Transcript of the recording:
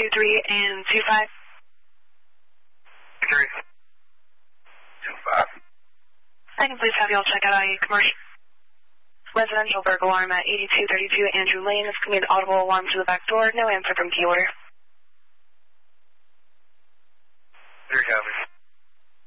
and 25. 3, 2, 5. I can please have y'all check out a commercial residential burglar alarm at 8232 Andrew Lane. It's going to be an audible alarm to the back door. No answer from key order. 3 copies.